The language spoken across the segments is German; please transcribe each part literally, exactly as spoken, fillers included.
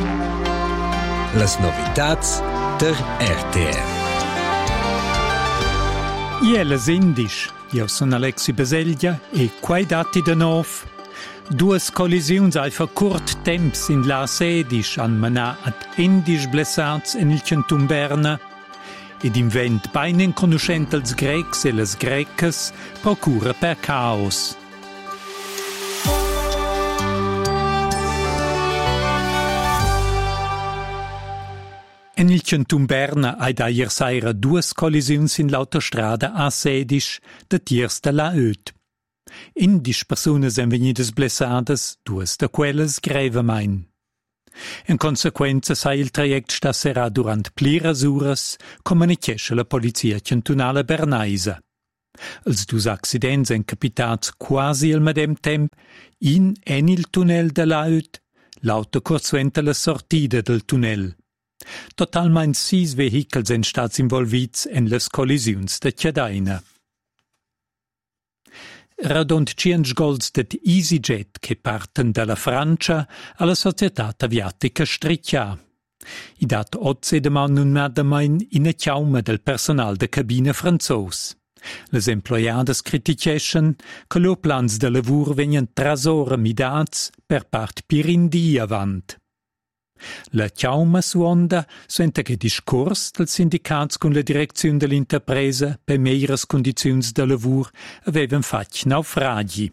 Las novitats der R T R. Ielas indisch, io sono Alexi Baseglia e quai dati de nov. Duas collisiuns ai fa curt temps in la sedisch an manà ad indisch blessats en il Canton Berna ed in vent beinen conoscent als grecs e las grecas procura per caos. En il Canton Berna ai da ier saira duas collisiuns in l'autostrada A sedisch de tiers de la Öd. Indisch personas en vegnidas blessadas, duas de quellas grevamein. En consequenza sai il traject stasera durant pliras uras comunichesce la polizia cantonala bernaisa. Els dus accidents en capitats quasi al medem temp, in en il tunnel de la Öd, l'auto corsuenta la sortida del tunnel. Totalmein sis vehicels en stats involvits en las collisiuns de Chiadaina. Radont ciensch golds det EasyJet che parten dalla Francia alla società aviatica Striccia. I dat ozze deman nun madamain in a chiauma del personal de cabina franzos. Les employadas criticeschen che lo plans de lavur vegnan trasora midats per part pirindi avant. La chiauma suonda suenta che discors dels sindicats con la direzione dell'interpresa per meiras condiziuns de lavur avevan fatg naufragi.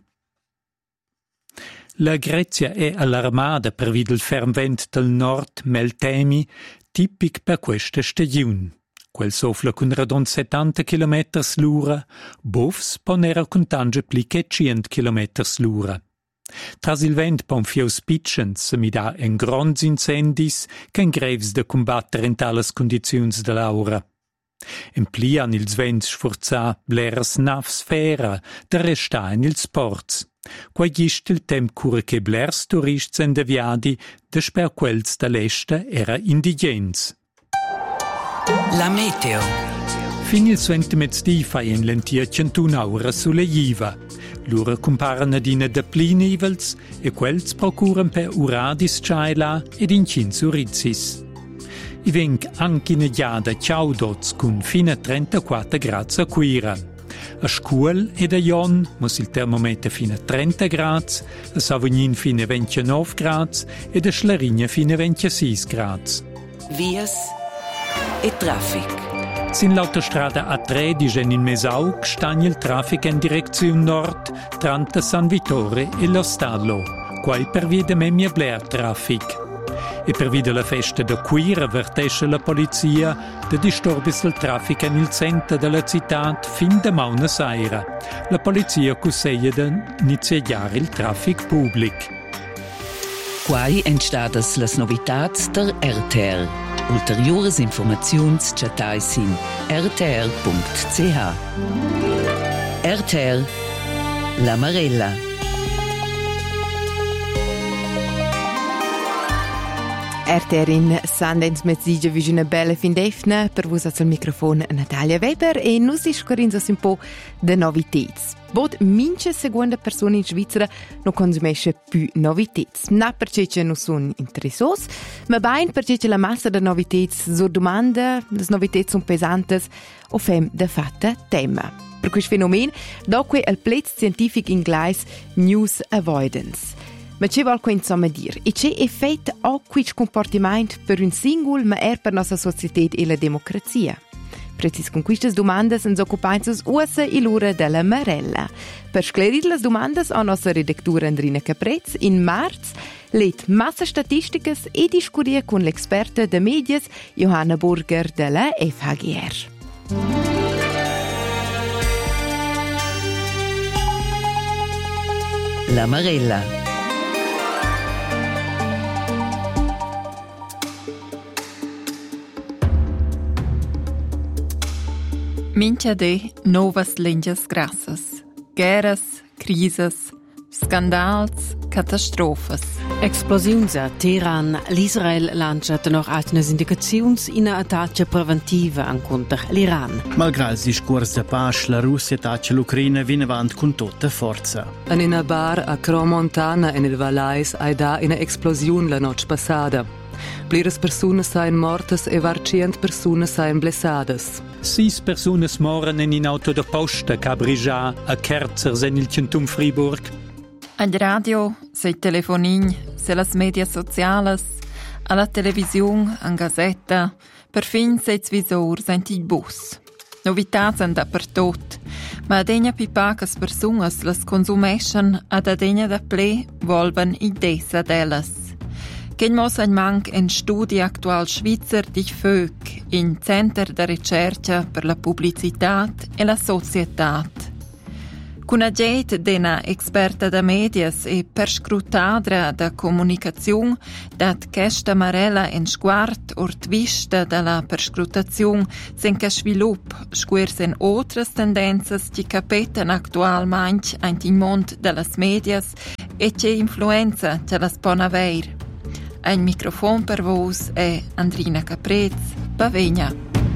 La Grecia è allarmada per vid il fermvent del nord Meltemi, tipic per questa stagiun. Quel sofla con radon settanta chilometers l'ura, bovs ponera con tange pli che cent chilometers l'ura. Tras il vent pon fios pitchens se mi dà en gronds incendis che en greves de combatter in talas condiziuns de l'aura. En pli an ils vents sforzà bleras navs fera de restà en ils ports. Quai gist il temp cura che blers turists en deviadi de sper quels de l'esta era indigens. La meteo. Fin il suente mezzdi fai en lentia centunaura sulle Jiva. Lura comparan adina de pli nivels e quels procuran per uradis caela ed incins urizis. I venc anche in giada ciaudots cun fina trentaquattro gradi a quira. A scuol ed a Jon mus il termometer fina trenta gradi, a Savognin fina ventinove gradi ed a Schlarigna fina ventisei gradi. Vias e traffic. Sin l'autostrada A tredici in Mesaug stagna il traffico in direzione nord tra San Vittore e lo Stallo, quai per via de memia Blair traffic. E per via della festa da Quira avvertesce la polizia de disturbis del traffico nel centro della città fin da Mauna Saira. La polizia consiglia di iniziare il traffico pubblico. Quai entstadas las novitats der R T R. Ulteriores informaziuns chatais in r t r punct c h. R T R La Marella. R T R in Sundance Mezzigia vi una bella fin d'efna per vos al microfono Natalia Weber e nus discorrinzos un po' de novitets. Bod mince seconda persona in Svizzera non consumesce più novitets. Na perché non sono interessos, ma bain perché la massa de novitets so domanda, le novitets sono pesantes o fem de fatta tema. Per questo fenomeno, doque il plez scientifico inglese News Avoidance. Ma c'è qualcosa insomma dire? E c'è effetto o questo comportamento per un singolo, ma è per la nostra società e la democrazia? Precis con queste domande ens occupaimus ussa e l'ora della Marella. Per sclerire le domande a nostra redaktura Andrina Caprez, in marzo let massa statistiche e discurie con l'esperta de medias Johanna Burger della F H G R. La Marella. Mincha de novas lengias grassas, guerras, crises, scandals, catastrofas. Explosiuns a Teheran. L'Israel lancia noch altres indicaziuns in una attacca preventiva contro l'Iran. Malgrado il discorso di pace, la Russia attacca l'Ucraina viene avanti con tutta forza. In una bar a Cromontana in il Valais ha dato una esplosione la notte passata. Pliras persunas sain mortas e varcient persunas sain blessadas. Sis personas moren in auto da posta che a Brigià a Kerzer sen il centum Friburg. Al radio, sei telefonin, se las media sociales, alla televisiun, an gazetta, perfin sei visor senti il bus. Novitats an dappertot, ma adegna pi pacas persunas las consumescan ad adegna da ple volvan idessa delas. Che mos ein manc en studi actual Schweizer di Fög in Center da Ricerca per la Publicitat e la Societat. Cun ageit dena experta da medias e perscrutadra da comunicaziun dat questa marella en sguard ort vista dalla perscrutaziun sen ca svilup squers en otras tendenzas ci capetan actualmaing aint in mond dallas medias e ce influenza ce las pon aveir. Ein microfon per vos è Andrina Caprez, Bavegna.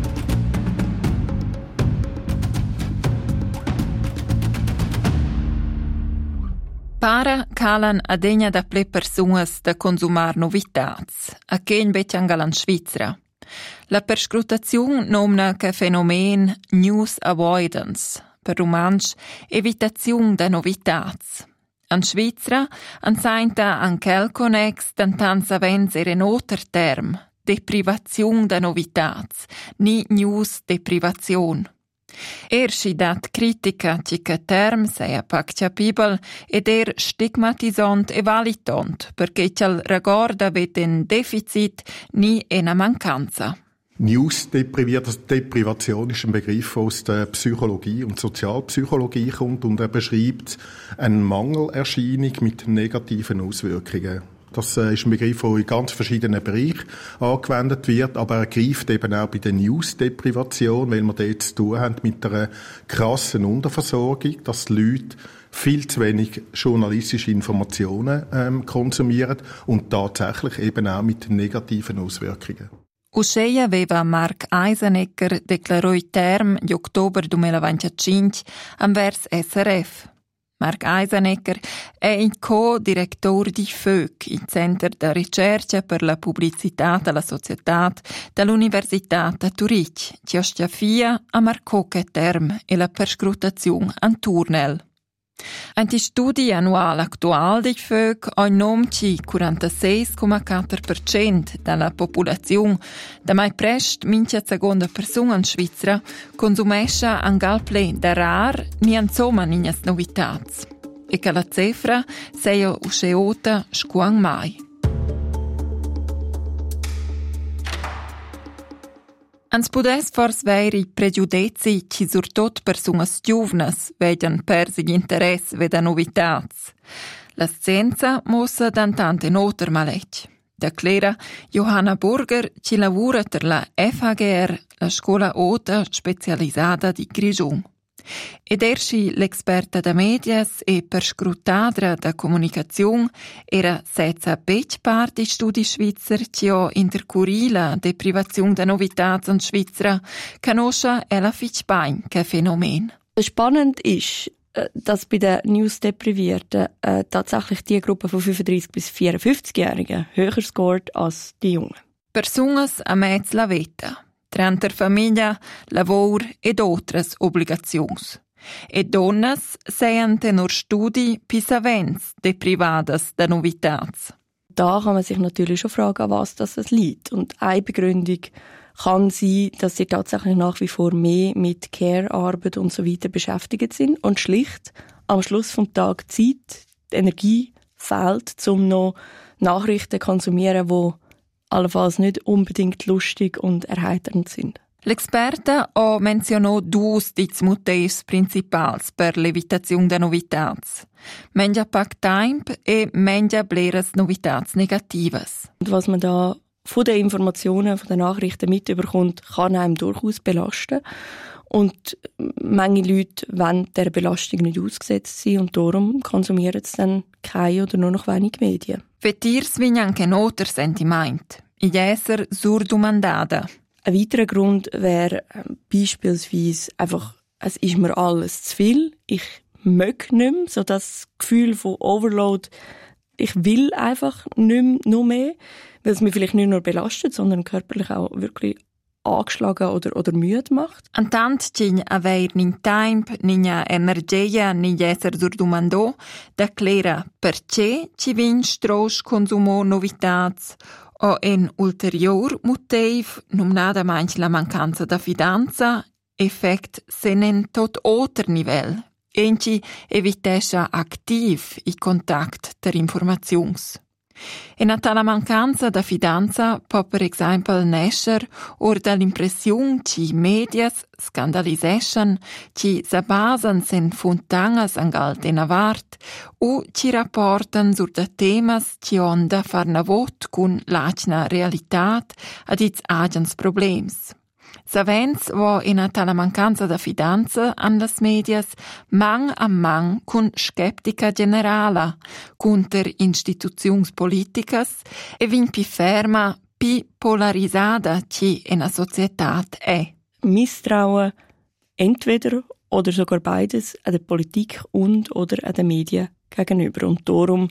Para calan adegna da ple persuas da consumar novitats, a che invece angalan Svizzera. La perscrutaziun nomna che fenomen news avoidance, per romansch evitaziun da novitats. An Svizzera ansainta an Kelconex tantan savens ere noter term, deprivaziun da novitats, ni news deprivaziun. Erschi dat critica cica term sei a pac capibel ed er stigmatisant e valitant, perché cial ragorda vet en deficit ni ena mancanza. News-Deprivation ist ein Begriff, der aus der Psychologie und Sozialpsychologie kommt und er beschreibt eine Mangelerscheinung mit negativen Auswirkungen. Das ist ein Begriff, der in ganz verschiedenen Bereichen angewendet wird, aber er greift eben auch bei der News-Deprivation, weil wir dort zu tun haben mit einer krassen Unterversorgung, dass die Leute viel zu wenig journalistische Informationen ähm, konsumieren und tatsächlich eben auch mit negativen Auswirkungen. Uscei aveva Marc Eisenegger declarò i term di ottobre duemilaventicinque anvers S R F. Marc Eisenegger è il co-direttore di Fög, il Center da Ricerca per la Pubblicità della Società dall'Università di Zurich, che ostia a marcò che term e la perscrutazione an Turnel. Anti studi annual actual di Fög ha in nomci quarantasei virgola quattro per cento della popolazione, da mai prest minchia seconda persona in Svizzera, consumescha an galple da rar ni an soma ninas novitats. E che la cifra sia usceota scuan mai. Ans pudes fors veri pregiudezi ci surtot persunas giuvnas vedian persi l'interess veda novitats. La scienza mossa d'antante noter maletg. Declara Johanna Burger ci lavura per la F H G R, la scuola ota specializzata di Grigiun. Ed erschi l'experta da medias e perscrutadra da comunicazione era senza bec part di studi svizzer ci ho intercurri la deprivazione da novitats in Svizzera, conosce Ella Fitchbein che Phänomen. Spannend ist, dass bei den News-Deprivierten äh, tatsächlich die Gruppe von fünfunddreißig bis vierundfünfzigjährigen höher scored als die Jungen. Personas a mezz la vita. Tranter famiglia, lavor ed otras obligazions. E donnas seien tenor studi pisavens deprivadas da novitats. Da kann man sich natürlich schon fragen, an was das liegt. Und eine Begründung kann sein, dass sie tatsächlich nach wie vor mehr mit Care-Arbeit und so weiter beschäftigt sind und schlicht am Schluss vom Tag Zeit, die Energie fehlt, um noch Nachrichten zu konsumieren, die allenfalls nicht unbedingt lustig und erheiternd sind. L'experta ha menzionò dus dits motivs principals per l'evitazione da novitats. Menja pac temp e menja bleras novitats negativas. Und was man da von den Informationen, von den Nachrichten mitbekommt, kann einem durchaus belasten. Und manche Leute wollen dieser Belastung nicht ausgesetzt sein und darum konsumieren sie dann keine oder nur noch wenig Medien. Vetirs vin anche noter sentiment. I esser surdomandada. Ein weiterer Grund wäre beispielsweise einfach, es ist mir alles zu viel, ich mög nicht mehr, so das Gefühl von Overload, Ich will einfach nicht mehr, noch mehr, weil es mich vielleicht nicht nur belastet, sondern körperlich auch wirklich angeschlagen oder, oder müde macht. Antant c'in aver nin temp, nia energia, ni esser durdomando, declara perché ci vin stros consumo novitats o en ulterior motiv, numnada manch la mancanza da fidanza, effect senen tot oter nivel. Enci evitescha activ i contact ter informaziuns. E a tala mancanza da fidanza può per esempio nascer or dall'impressiun ci medias scandaliseschan, ci s'abasan sen funtangas angal den avart o ci rapportan sur da temas ci onda farna vot cun lacna realitat ad its agens problems. Savens vo in a tala mancanza da fidanza an las medias mang a mang cun skeptica generala cunter instituziuns politicas e vin pi ferma, pi polarisada ci in a societat è. Misstrauen entweder oder sogar beides an der Politik und oder an den Medien gegenüber und darum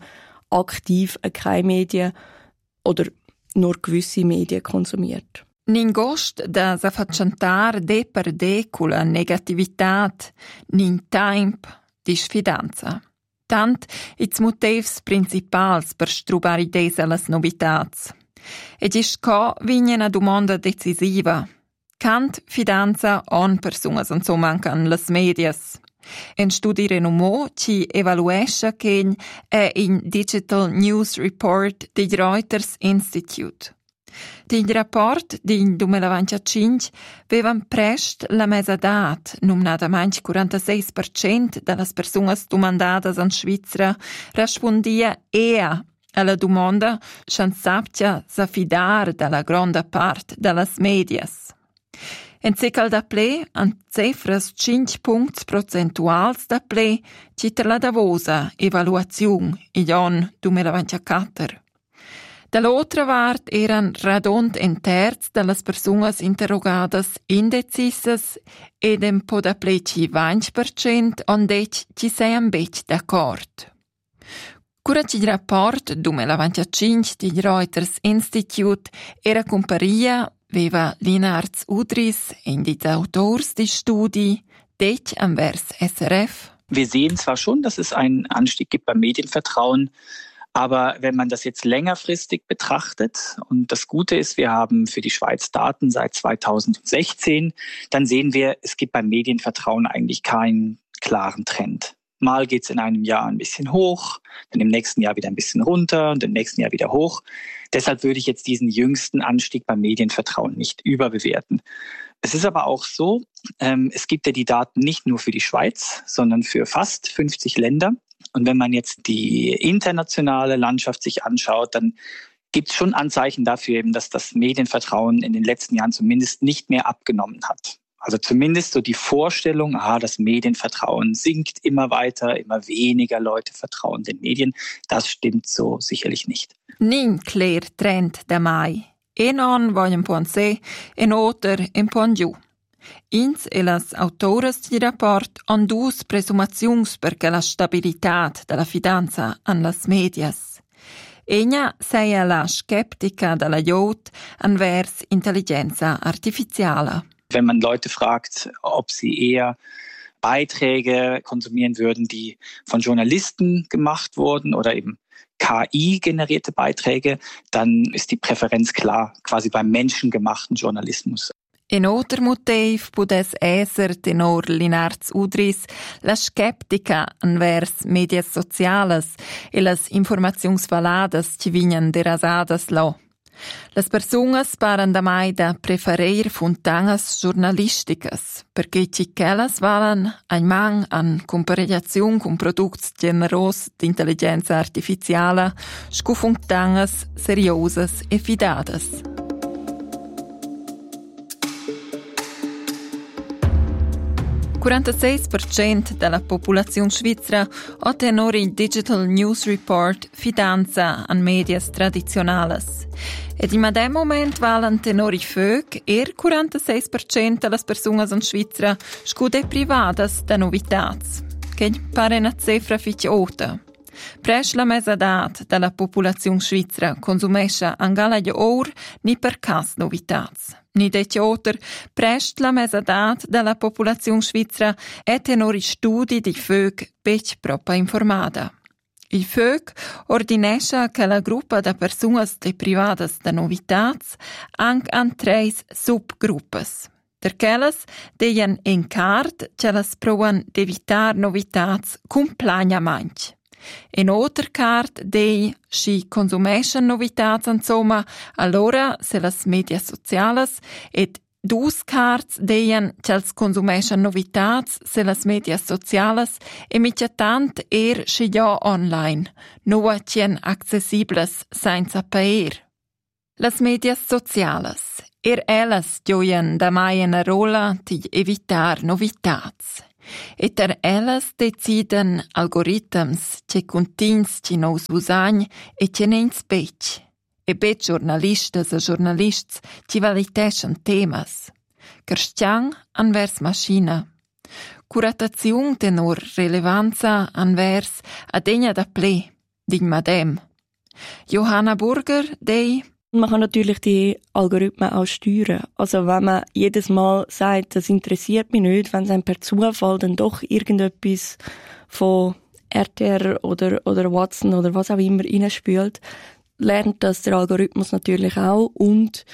aktiv keine Medien oder nur gewisse Medien konsumiert. Nin gost da s'affacciantar de per de culla negativitat, nin temp di sfidanza. Tant its motivs principals per strubar idees allas novitats. E gis co vigna una domanda decisiva. Cant fidanza on persunas an so mancan las medias. En studi renomo ci evaluescha che è in Digital News Report di Reuters Institute. Din rapport din duemilaventicinque vevan prest la mesadat, numnada manch quarantasei per cento dallas persunas domandadas an Svizra raspondia ea alla domanda schan saptia s'affidar dalla gronda part dallas medias. En secal da ple, an cefras cinque punts procentuals da ple, citer la davosa evaluaziun ion duemilaventiquattro. Dall'altra part eran radont en terz dallas persunas interrogadas indecisas ed en po da pleci venti per cent on dec ci seian bec d'accord. Cura ci rapport duemilaventicinque di Reuters Institute era comparia veva Linarz Udris in die Autors di Studi dec anvers S R F. Wir sehen zwar schon, dass es einen Anstieg gibt beim Medienvertrauen, aber wenn man das jetzt längerfristig betrachtet, und das Gute ist, wir haben für die Schweiz Daten seit zweitausendsechzehn, dann sehen wir, es gibt beim Medienvertrauen eigentlich keinen klaren Trend. Mal geht es in einem Jahr ein bisschen hoch, dann im nächsten Jahr wieder ein bisschen runter und im nächsten Jahr wieder hoch. Deshalb würde ich jetzt diesen jüngsten Anstieg beim Medienvertrauen nicht überbewerten. Es ist aber auch so, ähm, es gibt ja die Daten nicht nur für die Schweiz, sondern für fast fünfzig Länder. Und wenn man jetzt die internationale Landschaft sich anschaut, dann gibt es schon Anzeichen dafür, eben, dass das Medienvertrauen in den letzten Jahren zumindest nicht mehr abgenommen hat. Also zumindest so die Vorstellung, ah, das Medienvertrauen sinkt immer weiter, immer weniger Leute vertrauen den Medien, das stimmt so sicherlich nicht. Nin clear trend da mai. E non vogliono pensare, e oter in pon giù. Ins e las autoras di rapport han dus presumaziuns perché la stabilitat della fidanza an las medias. Egna sei la skeptica della jod anvers intelligenza artificiale. Wenn man Leute fragt, ob sie eher Beiträge konsumieren würden, die von Journalisten gemacht wurden oder eben K I-generierte Beiträge, dann ist die Präferenz klar, quasi beim menschengemachten Journalismus. In oter motiv pudes esser tenor Linarz Udris la skeptica anvers medias sociales e las informaziunsvaladas ci vignan derasadas lo. Las persunas paran da mai da preferir funtangas giornalisticas, perché ci quellas valan ein mang an comparaziun con products generos d'intelligenza artificiala, scu funtangas seriosas e fidadas. quarantasei per cento della popolazione svizzera ha tenore il Digital News Report fidanza an medias tradizionales. Ed in madem moment valen tenori fög er quarantasei per cento delle persone in Svizzera scude privadas da novitats, che pare una cifra fitch ota. Pres la mesadat della popolazione svizzera consumescha angala gli or ni per cas novitats. Ni deci oter, prest la mesadat della popolazione svizzera è tenori studi di F Ö G bec propria informada. Il F Ö G ordinescha che la gruppa da personas de privadas da novitats anche an treis subgruppes. Der quellas deien en card che las provan d'evitar novitats cumplagnamanch. En oter card dei si consumeschan novitats insomma, allora se las medias socialas et dus cards deien che els consumeschan novitats se las medias socialas e mitjatant er si già online, nua cien accessibles senza paer. Las medias socialas, er ellas gioien da mai una rola di evitar novitats. E ter ellas deciden algoritms che contins ci nos usagn e che neins bec. E bec giornalistas e giornalists ci valiteschen temas. Kerstiang anvers maschina. Curataziun tenor relevanza anvers adegna da ple, din madem. Johanna Burger, dei Man kann natürlich die Algorithmen auch steuern. Also wenn man jedes Mal sagt, das interessiert mich nicht, wenn es einem per Zufall dann doch irgendetwas von R T R oder, oder Watson oder was auch immer reinspült, lernt das der Algorithmus natürlich auch und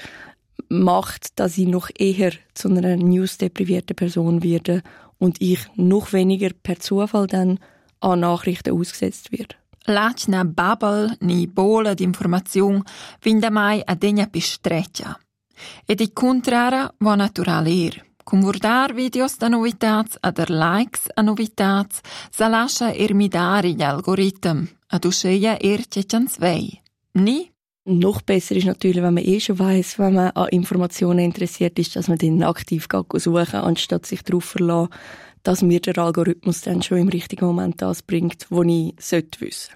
macht, dass ich noch eher zu einer newsdeprivierten Person werde und ich noch weniger per Zufall dann an Nachrichten ausgesetzt werde. Lachna babel ni bola d'informaziun vinda mai a degna pistreccia. E di contrara va natural er. Convurdar videos da novitats a der likes a novitats sa lascia ermidare gli algorithm ad usceia er cecans vei. Ni? Noch besser ist natürlich, wenn man eh schon weiss, wenn man an Informationen interessiert ist, dass man den aktiv suchen, anstatt sich darauf verlassen, dass mir der Algorithmus dann schon im richtigen Moment das bringt, was ich sollte wissen.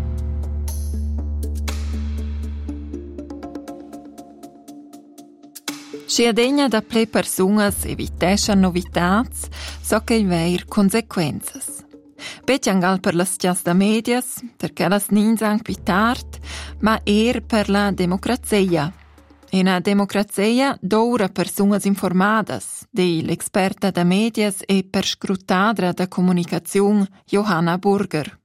Si adegna da ple personas eviteschan novitats, so che i veir consequenzas. Bec angal per las cias da medias, perché las nins ang pitart, ma er per la democrazia. In a democrazia d'ora personas informadas, di l'experta da medias e per scrutadra da comunicaziun Johanna Burger.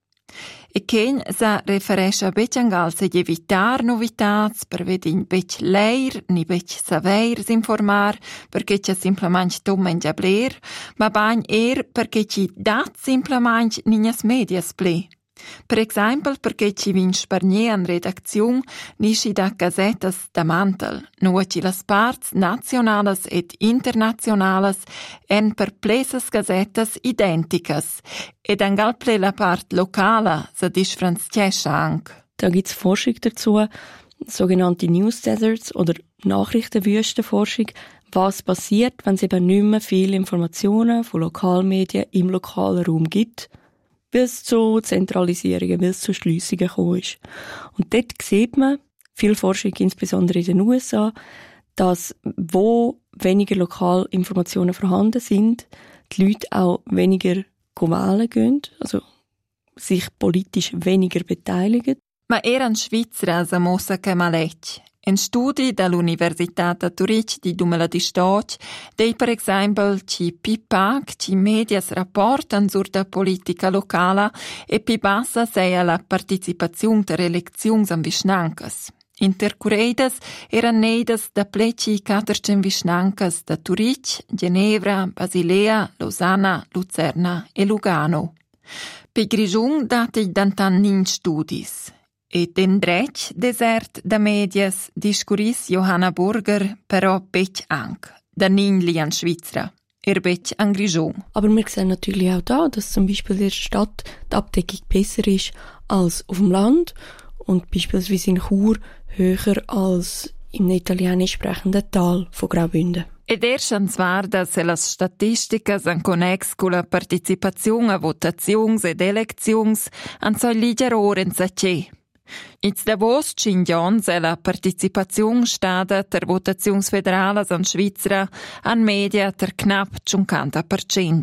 E chen sa referescha bec angal se evitar novitats per vedin bec leir ni bec saver s'informar perché c'è simplement tom mengia bler, ma bagn er perché ci dat simplement ninas medias ple. Per esempio perché ci vin sparnier an redacziun nisci da gazetas da mantel, no ci las parts nationalas et internationalas en per plesas gazetas identicas, ed angal ple la part locala sa differenziescha anc. Da gibt's Forschung dazu, sogenannte News Deserts oder Nachrichtenwüstenforschung, was passiert, wenn es eben nicht mehr viele Informationen von Lokalmedien im lokalen Raum gibt, weil es zu Zentralisierungen, weil es zu Schliessungen gekommen ist. Und dort sieht man, viel Forschung, insbesondere in den U S A, dass wo weniger Lokalinformationen vorhanden sind, die Leute auch weniger wählen gehen, also sich politisch weniger beteiligen. Ma eran Svizzera sa mossa che maletg. En studi dall'Università de Zurich di duemiladiciotto dei per esempio ci pipac ci medias rapportan sur da politica locala e pi bassa sei la participazione der eleczions am Vischnancas. Intercurreidas eran neidas da pleci catercen Vischnancas da Zurich, Ginevra, Basilea, Lausanna, Lucerna e Lugano. Pi Grigiun dati dantan nin studis. E den drech desert da medias discuris Johanna Burger però bec anc, da nin lian Schwizra, er bec an Grigiun. Aber wir sehen natürlich auch da, dass zum Beispiel in der Stadt die Abdeckung besser ist als auf dem Land und beispielsweise in Chur höher als im italienisch sprechenden Tal von Graubünden. Ed erschan zwar, dass las statisticas an connex con la participazione a votazions ed eleczions an so liger oren sa ce. It's da vos cingions e la participazione stada ter votazions federalas an Svizra an media ter knapp cinquanta per cent.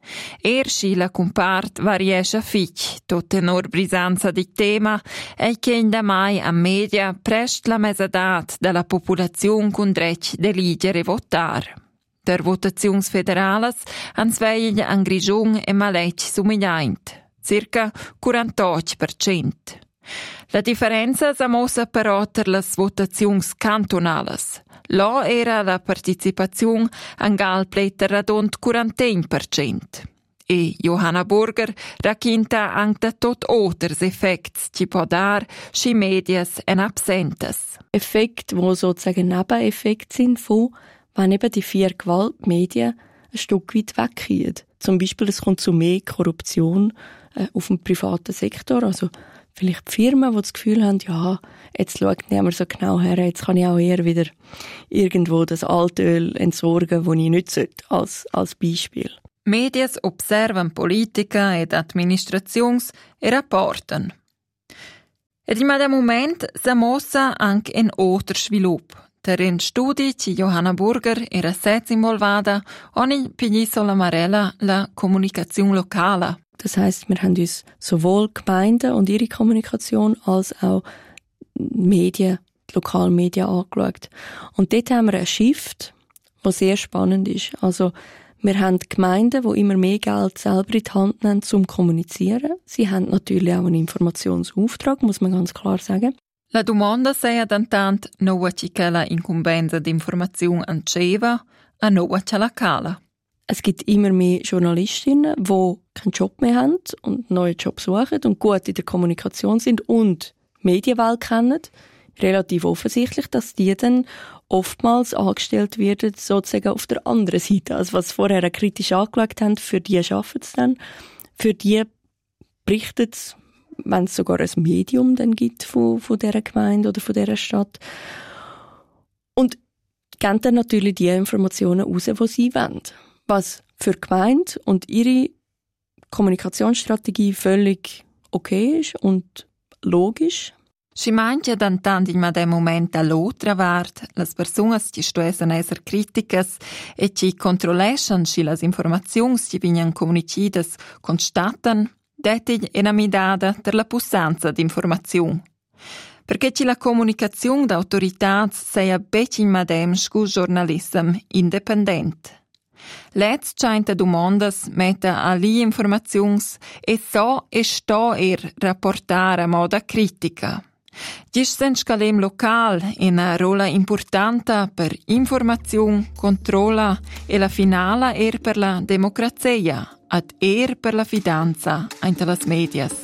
Erschi la compart variesce fitch, tot tenor brisanza di tema, e che in da mai a media prest la mesadat della popolazione con dretg d'eligere votar. Der votazions federales ans veigl an Grigiun e Maletg sumigliaint, circa quarantotto per cento. La differenza s'amossa però per las votazions cantonales. Là era la participazione an gal pletter radont quarantun per cento. E Johanna Burger racconta anche tot oters effects ci può dar schi medias en absentes. Effekt, wo sozusagen Nebeneffekt sind von, wenn eben die vier Gewaltmedien ein Stück weit wegkommen. Zum Beispiel, es kommt zu mehr Korruption äh, auf dem privaten Sektor. Also vielleicht Firmen, die das Gefühl haben, ja, jetzt schaut niemand so genau her, jetzt kann ich auch eher wieder irgendwo das Altöl entsorgen, das ich nicht sollte, als, als Beispiel. Medias observan politica ed administrazions e rapporten. Ed in questo momento si mossa anche un altro sviluppo. Der in studi ci Johanna Burger era sez involvada ogni Penisola Marella la Kommunikation lokale. Das heisst, wir haben uns sowohl Gemeinden und ihre Kommunikation als auch Medien, die Lokalmedien angeschaut. Und dort haben wir einen Shift, der sehr spannend ist. Also, wir haben Gemeinden, die immer mehr Geld selber in die Hand nehmen, zum Kommunizieren. Sie haben natürlich auch einen Informationsauftrag, muss man ganz klar sagen. La domanda sei dantant nova ci che la incumbenza d'informazione anceva a nova ci la cala. Es gibt immer mehr Journalistinnen, die keinen Job mehr haben und neue Jobs suchen und gut in der Kommunikation sind und Medienwelt kennen. Relativ offensichtlich, dass die dann oftmals angestellt werden, sozusagen auf der anderen Seite. Also was vorher kritisch angeschaut haben, für die arbeiten es dann. Für die berichtet es, wenn es sogar ein Medium dann gibt von, von dieser Gemeinde oder von dieser Stadt. Und geben dann natürlich die Informationen raus, die sie wollen. Was für die Gemeinde und ihre Kommunikationsstrategie völlig okay ist und logisch. Si mangia dantant in madem moment all'altra vart, las personas ci stuesan esser criticas e ci controlesan si las informazions ci vignan comunicidas constatan, detig en amidada ter la pussanza d'informaziun. Perché ci la comunicazione d'autoritats seia bec in madem scu giornalism independent. Letz scheint domandas metta a li informazions e so e sto er rapportare a moda critica. Gis sen scalem local una rola importante per informazione, controlla e la finala er per la democrazia, ad er per la fidanza entre las medias.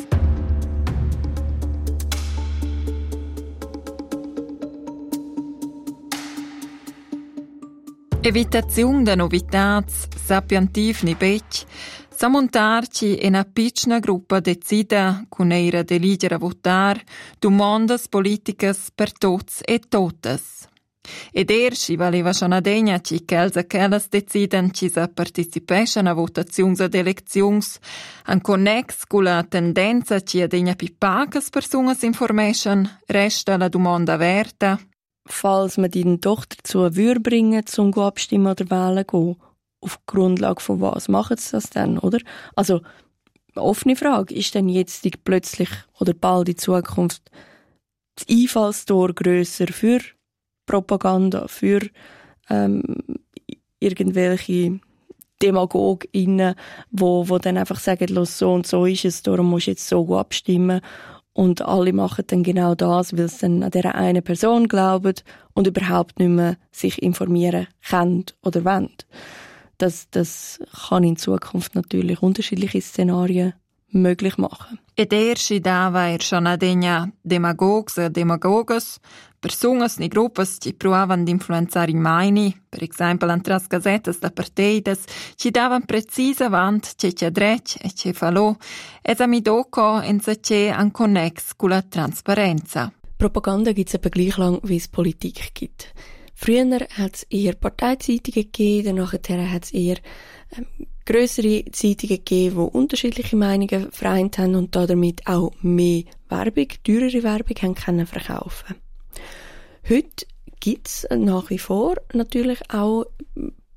Evitazione da novitats, sapientiv ni bec, samontarci in una piccola gruppa decida con eira deligere a votar domandas politicas per tots e totes. Ed er si valeva schon a degna ci che els a quellas deciden ci sa participescan a votazions ad eleczions, an connex con la tendenza ci a degna pi pacas personas information, resta la domanda averta. Falls man die doch dazu würde bringen, zum abstimmen oder wählen gehen, auf Grundlage von was machen sie das dann, oder? Also, eine offene Frage, ist denn jetzt die plötzlich oder bald in Zukunft das Einfallstor grösser für Propaganda, für ähm, irgendwelche DemagogInnen, wo, wo dann einfach sagen, los, so und so ist es, darum musst du jetzt so abstimmen. Und alle machen dann genau das, weil sie dann an dieser einen Person glauben und überhaupt nicht mehr sich informieren können oder wollen. Das, das kann in Zukunft natürlich unterschiedliche Szenarien möglich machen. Ed ersi dava er schon a degna demagogs e demagogas, personas ni gruppas ci provavan d'influenzar in maini, per exempel antras gazetas da parteidas, ci davan precisa vant ce ce drec e ce falò, es amidoco en se ce an connex cu la transparenza. Propaganda gibt's eben gleich lang, wie es Politik gibt. Früher hat es eher Parteizeitungen gegeben, danach hat es eher ähm, grössere Zeitungen gegeben, die unterschiedliche Meinungen vereint haben und damit auch mehr Werbung, teurere Werbung haben können verkaufen. Heute gibt es nach wie vor natürlich auch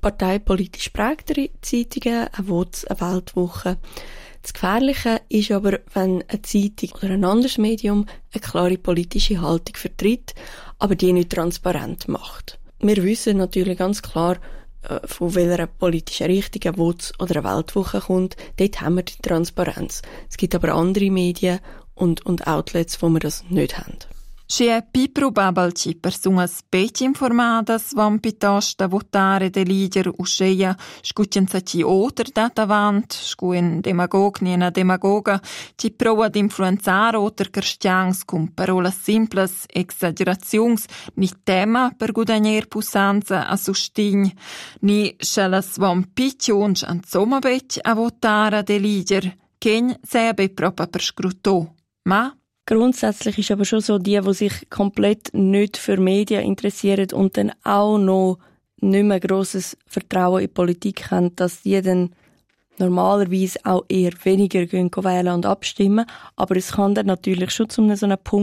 parteipolitisch prägtere Zeitungen, eine W O Z, eine Weltwoche. Das Gefährliche ist aber, wenn eine Zeitung oder ein anderes Medium eine klare politische Haltung vertritt, aber die nicht transparent macht. Wir wissen natürlich ganz klar, von welcher politischen Richtung eine W O Z oder eine Weltwoche kommt. Dort haben wir die Transparenz. Es gibt aber andere Medien und, und Outlets, wo wir das nicht haben. Și è più probabile per una specie informata svan piuttosto votare de leader usceia scuccianza ci oter dat avant, scu un demagog ni una demagoga, ci prova ad influenzare oter cristians con parole simples, exagerazions, ni tema per guadagner pussanza a sustign, ni scelas van piccions an somabet a votare de leader, ken sebe proprio per scrutò. Ma grundsätzlich ist aber schon so, die, die sich komplett nicht für Medien interessieren und dann auch noch nicht mehr grosses Vertrauen in die Politik haben, dass die dann normalerweise auch eher weniger gehen wählen und abstimmen. Aber es kann dann natürlich schon zu einem so einem Punkt